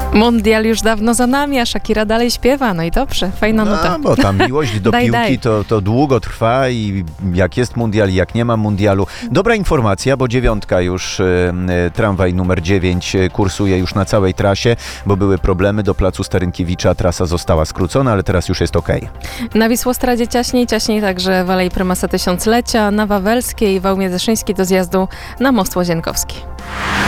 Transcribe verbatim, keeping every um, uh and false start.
Mundial już dawno za nami, a Shakira dalej śpiewa. No i dobrze, fajna nuta. No, bo ta miłość do Daj, piłki daj. To, to długo trwa i jak jest mundial, jak nie ma mundialu. Dobra informacja, bo dziewiątka już, y, y, tramwaj numer dziewięć y, kursuje już na całej trasie, bo były problemy do placu Starynkiewicza. Trasa została skrócona, ale teraz już jest okej. Na Wisłostradzie ciaśniej, ciaśniej także w Alei Prymasa Tysiąclecia, na Wawelskiej, Wałmie Zeszyńskiej do zjazdu na Most Łazienkowski.